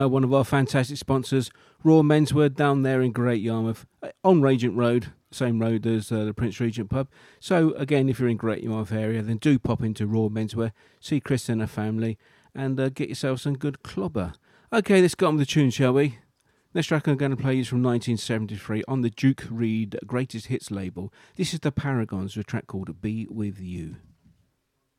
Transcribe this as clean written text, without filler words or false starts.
One of our fantastic sponsors, Raw Menswear, down there in Great Yarmouth, on Regent Road, same road as the Prince Regent pub. So again, if you're in Great Yarmouth area, then do pop into Raw Menswear, see Chris and her family, and get yourself some good clobber. Okay, let's get on with the tune, shall we? Next track I'm going to play is from 1973 on the Duke Reid Greatest Hits label. This is the Paragons, with a track called Be With You.